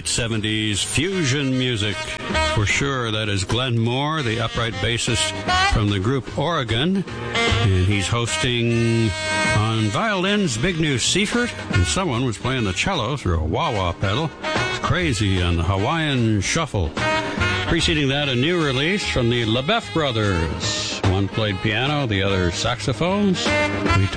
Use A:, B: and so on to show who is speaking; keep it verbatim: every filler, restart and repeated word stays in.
A: late seventies fusion music. For sure, that is Glenn Moore, the upright bassist from the group Oregon. And he's hosting on violins Big New Seifert, and someone was playing the cello through a wah-wah pedal. It's crazy on the Hawaiian Shuffle. Preceding that, a new release from the LaBeouf brothers. One played piano, the other saxophones. We